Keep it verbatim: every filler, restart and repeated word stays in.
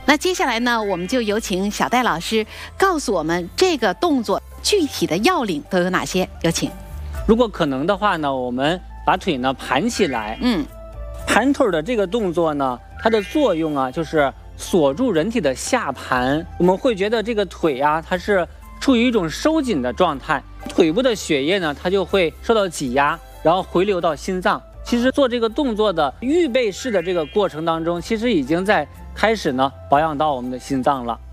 那接下来呢，我们就有请小戴老师告诉我们这个动作具体的要领都有哪些。有请。 如果可能的话呢，我们把腿呢盘起来。嗯，盘腿的这个动作呢，它的作用啊，就是锁住人体的下盘。我们会觉得这个腿啊，它是处于一种收紧的状态，腿部的血液呢，它就会受到挤压，然后回流到心脏。其实做这个动作的预备式的这个过程当中，其实已经在开始呢保养到我们的心脏了。